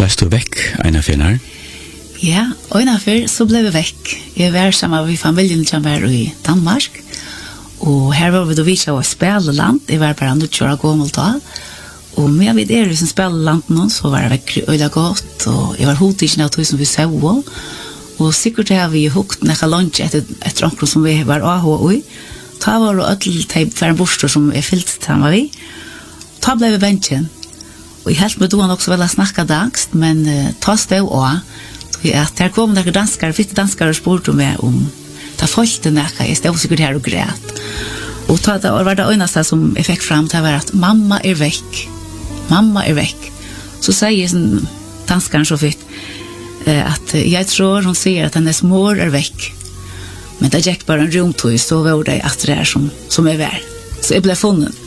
Dast du väck einer finnar? Ja, ungefär så blev vi väck. Jag var samma med familjen som var i Danmark. Och här var vi då visa oss spelland. Det var bara nu köra gammalt då. Och med vid er som spelland någon så var det väck öla gott och jag var hotig när jag som vi såg. Och säkert har vi hukt när lunch ett rank som vi var AHOI. Ta var det all typ för en borstor som är fyllt samma vi. Ta blev vi bänken. Och jag helt med då också väl snacka dags men ta stå och att här kom några danskar, fitt danskar och spurte mig om ta folk den där jag stod säkert här och grät. Och ta det var det enda som jag fick fram till var att mamma är väck. Mamma är väck. Så säger sen danskaren så fitt att jag tror hon säger att hennes mor är väck. Men det gick bara en rumtoj så var det att det är som är värd. Så jag blev funnen.